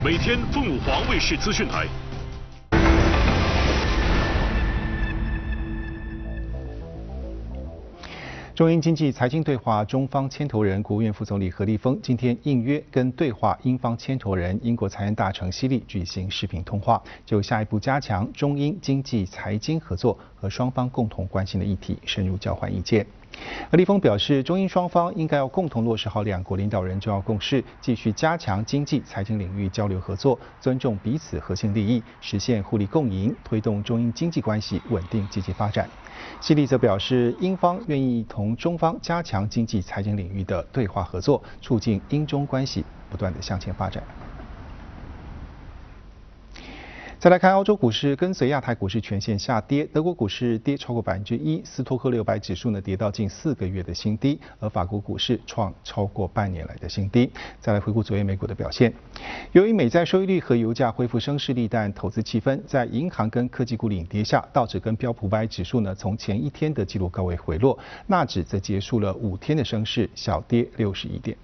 每天凤凰卫视资讯台。 中英经济财经对话中方牵头人国务院副总理何立峰今天应约跟对话英方牵头人英国财政大臣希利举行视频通话，就下一步加强中英经济财经合作和双方共同关心的议题深入交换意见。何立峰表示，中英双方应该要共同落实好两国领导人重要共识，继续加强经济财经领域交流合作，尊重彼此核心利益，实现互利共赢，推动中英经济关系稳定积极发展。希利则表示，英方愿意同中方加强经济财经领域的对话合作，促进英中关系不断的向前发展。再来看澳洲股市，跟随亚太股市全线下跌，德国股市跌超过1%，斯托克600指数呢跌到近4个月的新低，而法国股市创超过半年来的新低。再来回顾昨夜美股的表现，由于美债收益率和油价恢复升势利淡，投资气氛在银行跟科技股领跌下，道指跟标普500指数呢从前一天的纪录高位回落，纳指则结束了5天的升势，小跌61点。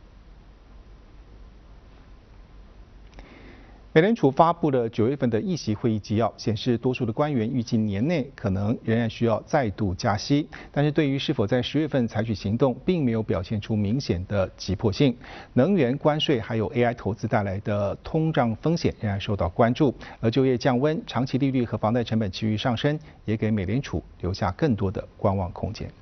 美联储发布了9月份的议息会议纪要，显示多数的官员预计年内可能仍然需要再度加息，但是对于是否在10月份采取行动，并没有表现出明显的急迫性。能源、关税还有 AI 投资带来的通胀风险仍然受到关注，而就业降温、长期利率和房贷成本持续上升，也给美联储留下更多的观望空间。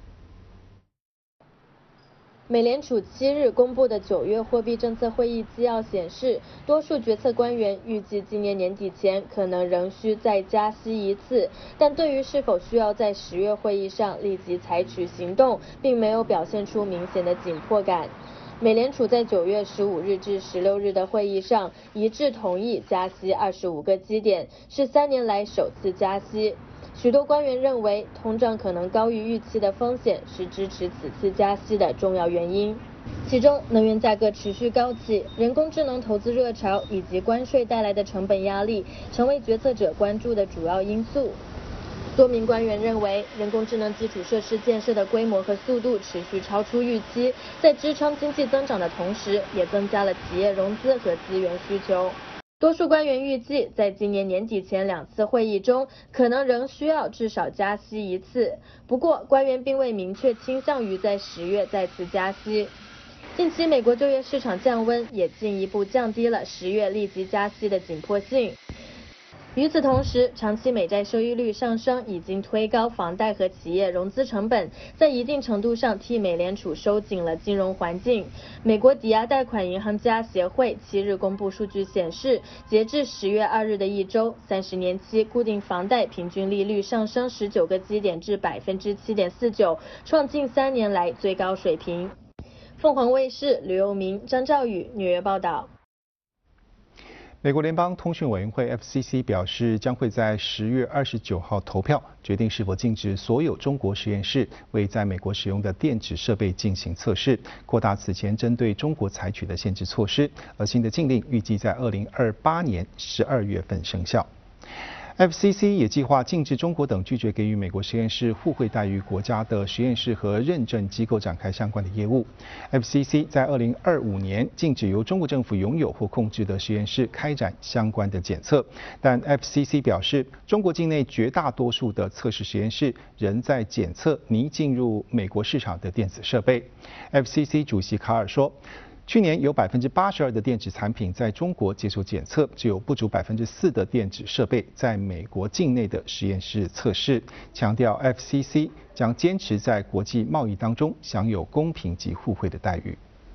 美联储7日公布的9月货币政策会议纪要显示，多数决策官员预计今年年底前可能仍需再加息一次，但对于是否需要在10月会议上立即采取行动，并没有表现出明显的紧迫感。美联储在9月15日至16日的会议上一致同意加息25个基点，是3年来首次加息。许多官员认为，通胀可能高于预期的风险是支持此次加息的重要原因。其中，能源价格持续高企、人工智能投资热潮以及关税带来的成本压力，成为决策者关注的主要因素。多名官员认为，人工智能基础设施建设的规模和速度持续超出预期，在支撑经济增长的同时，也增加了企业融资和资源需求。多数官员预计，在今年年底前2次会议中，可能仍需要至少加息一次。不过，官员并未明确倾向于在10月再次加息。近期美国就业市场降温，也进一步降低了10月立即加息的紧迫性。与此同时，长期美债收益率上升已经推高房贷和企业融资成本，在一定程度上替美联储收紧了金融环境。美国抵押贷款银行家协会7日公布数据显示，截至10月2日的一周，30年期固定房贷平均利率上升19个基点至7.49%，创近3年来最高水平。凤凰卫视吕佑明、张兆宇纽约报道。 美国联邦通讯委员会 FCC 表示，将会在10月29号投票，决定是否禁止所有中国实验室为在美国使用的电子设备进行测试，扩大此前针对中国采取的限制措施。而新的禁令预计在2028年12月份生效。FCC 也计划禁止中国等拒绝给予美国实验室互惠待遇国家的实验室和认证机构展开相关的业务。FCC 在2025年禁止由中国政府拥有或控制的实验室开展相关的检测，但 FCC 表示，中国境内绝大多数的测试实验室仍在检测拟进入美国市场的电子设备。FCC 主席卡尔说，去年有82%的电子产品在中国接受检测，只有不足4%的电子设备在美国境内的实验室测试。强调 FCC 将坚持在国际贸易当中享有公平及互惠的待遇。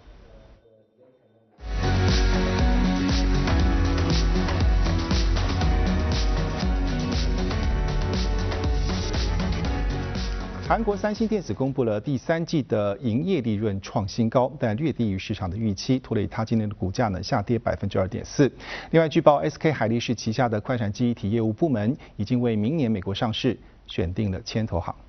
韩国三星电子公布了第3季的营业利润创新高，但略低于市场的预期，拖累它今年的股价呢下跌2.4%。另外，据报 SK 海力士旗下的快闪记忆体业务部门已经为明年美国上市选定了牵头行。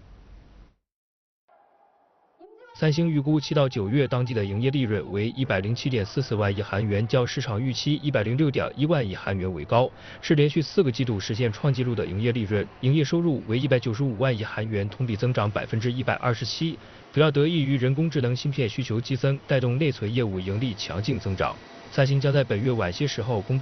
三星预估7到9月当季的营业利润为107.44万亿韩元，较市场预期106.1万亿韩元为高，是连续4个季度实现创纪录的营业利润。营业收入为195万亿韩元，同比增长127%，主要得益于人工智能芯片需求激增，带动内存业务盈利强劲增长。三星将在本月晚些时候公布